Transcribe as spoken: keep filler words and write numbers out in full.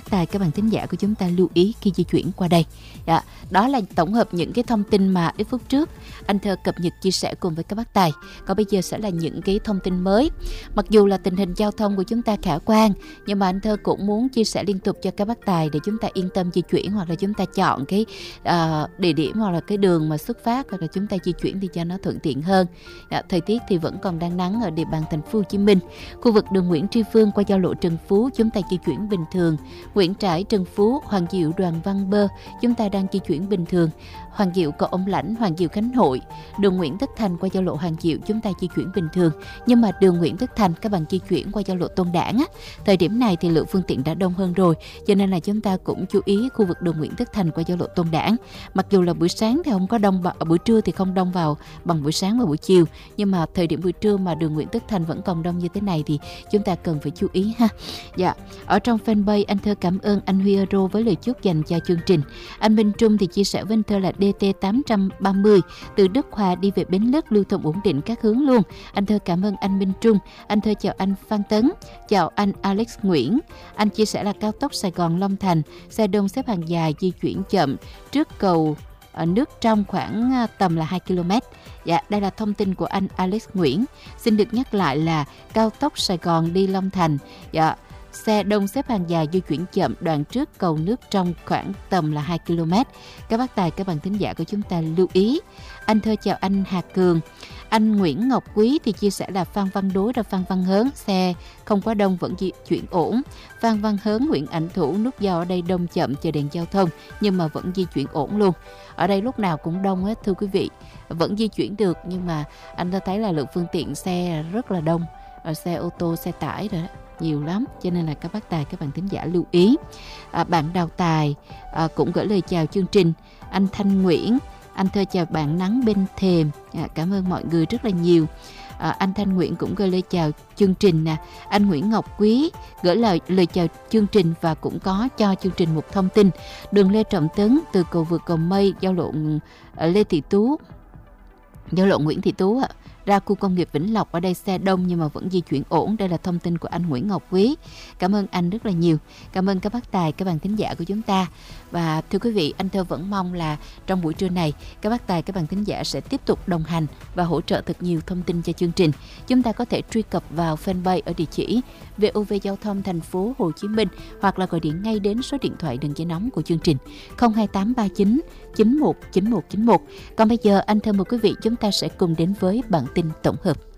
bác tài, các bạn thính giả của chúng ta lưu ý khi di chuyển qua đây. Dạ, đó là tổng hợp những cái thông tin mà ít phút trước anh Thơ cập nhật chia sẻ cùng với các bác tài. Còn bây giờ sẽ là những cái thông tin mới. Mặc dù là tình hình giao thông của chúng ta khả quan, nhưng mà anh Thơ cũng muốn chia sẻ liên tục cho các bác tài để chúng ta yên tâm di chuyển, hoặc là chúng ta chọn cái uh, địa điểm hoặc là cái đường mà xuất phát, hoặc là chúng ta di chuyển thì cho nó thuận tiện hơn. Dạ, thời tiết thì vẫn còn đang nắng ở địa bàn thành phố Hồ Chí Minh. Khu vực đường Nguyễn Tri Phương qua giao lộ Trần Phú chúng ta di chuyển bình thường. Nguyễn Trãi, Trần Phú, Hoàng Diệu, Đoàn Văn Bơ chúng ta đang di chuyển bình thường. Hoàng Diệu, cầu Ông Lãnh, Hoàng Diệu, Khánh Hội, đường Nguyễn Tất Thành qua giao lộ Hoàng Diệu chúng ta di chuyển bình thường. Nhưng mà đường Nguyễn Tất Thành các bạn di chuyển qua giao lộ Tôn Đản á, thời điểm này thì lượng phương tiện đã đông hơn rồi, cho nên là chúng ta cũng chú ý khu vực đường Nguyễn Tất Thành qua giao lộ Tôn Đản. Mặc dù là buổi sáng thì không có đông, ở buổi trưa thì không đông vào bằng buổi sáng và buổi chiều, nhưng mà thời điểm buổi trưa mà đường Nguyễn Tất Thành vẫn còn đông như thế này thì chúng ta cần phải chú ý ha. Dạ, ở trong fanpage anh Thơ cảm ơn anh Huy Euro với lời chúc dành cho chương trình. Anh Minh Trung thì chia sẻ với anh Thơ là đê tê tám ba mươi từ Đức Hòa đi về Bến Lức lưu thông ổn định các hướng luôn. Anh Thơ cảm ơn anh Minh Trung. Anh Thơ chào anh Phan Tấn, chào anh Alex Nguyễn. Anh chia sẻ là cao tốc Sài Gòn Long Thành xe đông xếp hàng dài di chuyển chậm trước cầu ở nước trong khoảng tầm là hai ki lô mét. Dạ, đây là thông tin của anh Alex Nguyễn. Xin được nhắc lại là cao tốc Sài Gòn đi Long Thành, dạ, xe đông xếp hàng dài di chuyển chậm đoạn trước cầu nước trong khoảng tầm là hai ki lô mét. Các bác tài, các bạn thính giả của chúng ta lưu ý. Anh Thơ chào anh Hà Cường. Anh Nguyễn Ngọc Quý thì chia sẻ là Phan Văn Đối ra Phan Văn Hớn xe không quá đông vẫn di chuyển ổn. Phan Văn Hớn, Nguyễn Ảnh Thủ, nút giao ở đây đông chậm chờ đèn giao thông nhưng mà vẫn di chuyển ổn luôn. Ở đây lúc nào cũng đông hết thưa quý vị, vẫn di chuyển được, nhưng mà anh ta thấy là lượng phương tiện xe rất là đông, ở xe ô tô, xe tải rồi đó, nhiều lắm, cho nên là các bác tài, các bạn thính giả lưu ý. À, bạn Đào Tài à, cũng gửi lời chào chương trình. Anh Thanh Nguyễn, anh Thơ chào bạn Nắng Bên Thềm. À, cảm ơn mọi người rất là nhiều. À, anh Thanh Nguyễn cũng gửi lời chào chương trình nè. Anh Nguyễn Ngọc Quý gửi lời lời chào chương trình và cũng có cho chương trình một thông tin. Đường Lê Trọng Tấn từ cầu vượt Cầu Mây giao lộ Lê Thị Tú, giao lộ Nguyễn Thị Tú ạ, ra khu công nghiệp Vĩnh Lộc, ở đây xe đông nhưng mà vẫn di chuyển ổn. Đây là thông tin của anh Nguyễn Ngọc Quý. Cảm ơn anh rất là nhiều. Cảm ơn các bác tài, các bạn thính giả của chúng ta. Và thưa quý vị, anh Thơ vẫn mong là trong buổi trưa này các bác tài, các bạn thính giả sẽ tiếp tục đồng hành và hỗ trợ thật nhiều thông tin cho chương trình. Chúng ta có thể truy cập vào fanpage ở địa chỉ vê o vê Giao thông Thành phố Hồ Chí Minh, hoặc là gọi điện ngay đến số điện thoại đường dây nóng của chương trình không hai tám ba chín chín một chín một chín một. Còn bây giờ anh Thơ mời quý vị chúng ta sẽ cùng đến với bản tin tổng hợp.